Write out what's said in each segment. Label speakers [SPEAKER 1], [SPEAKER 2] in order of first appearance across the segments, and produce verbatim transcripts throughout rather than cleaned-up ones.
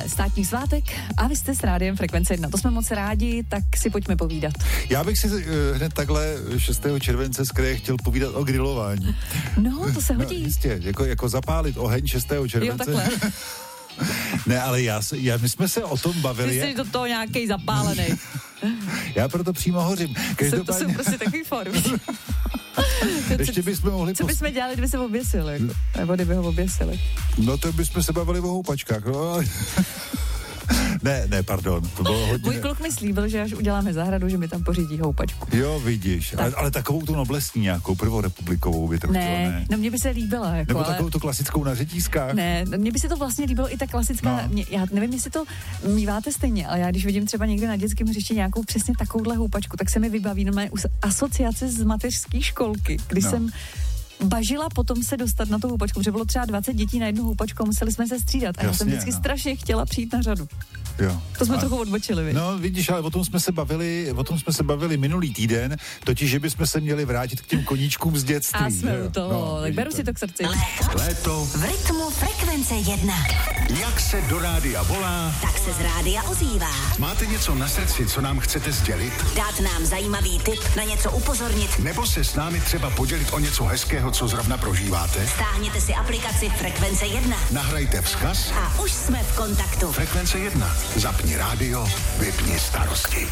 [SPEAKER 1] státní svátek a vy jste s rádiem Frekvence jedna. To jsme moc rádi, tak si pojďme povídat.
[SPEAKER 2] Já bych si uh, hned takhle šestého července z kraje chtěl povídat o grilování.
[SPEAKER 1] No, to se hodí.
[SPEAKER 2] No, jistě, jako, jako zapálit oheň šestého července.
[SPEAKER 1] Jo, takhle.
[SPEAKER 2] Ne, ale já, já, my jsme se o tom bavili.
[SPEAKER 1] Ty jsi do toho nějakej zapálený.
[SPEAKER 2] Já proto přímo hořím.
[SPEAKER 1] Každopádně... To jsou prostě takový formy.
[SPEAKER 2] Ještě bychom mohli...
[SPEAKER 1] Co bychom dělali, kdyby se oběsili? Jako? Nebo kdyby ho oběsili?
[SPEAKER 2] No to bychom se bavili o houpačkách, no ale... Ne, ne, pardon, to bylo hodně...
[SPEAKER 1] Můj kluk mi slíbil, že až uděláme zahradu, že mi tam pořídí houpačku.
[SPEAKER 2] Jo, vidíš, ale, ale takovou tu noblesní nějakou, prvorepublikovou by to
[SPEAKER 1] ne,
[SPEAKER 2] chtělo, ne?
[SPEAKER 1] No mně by se líbila, jako,
[SPEAKER 2] nebo
[SPEAKER 1] ale...
[SPEAKER 2] takovou tu klasickou na řetízkách.
[SPEAKER 1] Ne, mně by se to vlastně líbilo i ta klasická,
[SPEAKER 2] no.
[SPEAKER 1] mě, já nevím, jestli to míváte stejně, ale já když vidím třeba někde na dětském hřišti nějakou přesně takovouhle houpačku, tak se mi vybaví normálně asociace z mateřské školky, když no. jsem bažila potom se dostat na tu houpačku, protože bylo třeba dvacet dětí na jednu houpačku a museli jsme se střídat a
[SPEAKER 2] Jasně,
[SPEAKER 1] já jsem vždycky
[SPEAKER 2] no.
[SPEAKER 1] strašně chtěla přijít na řadu.
[SPEAKER 2] Jo.
[SPEAKER 1] To jsme
[SPEAKER 2] a,
[SPEAKER 1] trochu odbočili, viď?
[SPEAKER 2] No, vidíš, ale o tom jsme se bavili, o tom jsme se bavili minulý týden, totiž, že bychom se měli vrátit k těm koníčkům z dětství.
[SPEAKER 1] A jsme u toho, no, tak beru si to k srdci.
[SPEAKER 3] Léto
[SPEAKER 4] v rytmu Frekvence jedna.
[SPEAKER 3] Jak se do rádia volá,
[SPEAKER 4] tak se z rádia ozývá.
[SPEAKER 3] Máte něco na srdci, co nám chcete sdělit?
[SPEAKER 4] Dát nám zajímavý tip, na něco upozornit.
[SPEAKER 3] Nebo se s námi třeba podělit o něco hezkého, co zrovna prožíváte?
[SPEAKER 4] Stáhněte si aplikaci Frekvence jedna.
[SPEAKER 3] Nahrajte vzkaz
[SPEAKER 4] a už jsme v kontaktu.
[SPEAKER 3] Frekvence jedna. Zapni rádio, vypni starosti.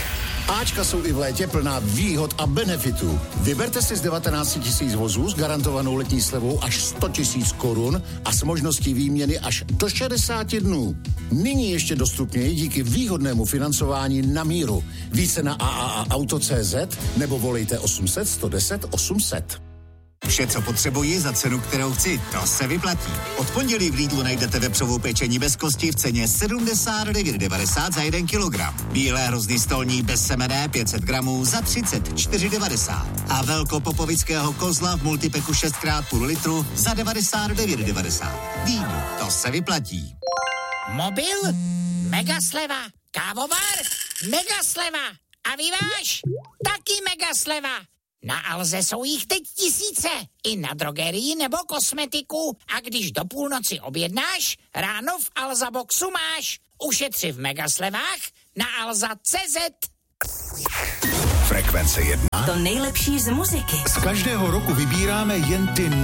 [SPEAKER 5] Ačka jsou i v létě plná výhod a benefitů. Vyberte si z devatenáct tisíc vozů s garantovanou letní slevou až sto tisíc korun a s možností výměny až do šedesáti dnů. Nyní ještě dostupněji díky výhodnému financování na míru. Více na a a a auto tečka cé zet nebo volejte osm set, sto deset, osm set.
[SPEAKER 6] Vše, co potřebuji za cenu, kterou chci, to se vyplatí. Od pondělí v Lidlu najdete vepřovou pečení bez kosti v ceně sedmdesát devět devadesát za jeden kilogram. Bílé hrozný stolní bez semene pět set gramů za třicet čtyři devadesát. A velkopopovického kozla v multipeku šest krát půl litru za devadesát devět devadesát. Lidl, to se vyplatí.
[SPEAKER 7] Mobil? Mega sleva. Kávovar? Mega sleva. A vyváž? Taky mega sleva. Na Alze jsou jich teď tisíce, i na drogerii nebo kosmetiku. A když do půlnoci objednáš, ráno v Alza Boxu máš. Ušetři v megaslevách na alza tečka cé zet.
[SPEAKER 3] Frekvence jedna.
[SPEAKER 4] To nejlepší z muziky.
[SPEAKER 3] Z každého roku vybíráme jen ty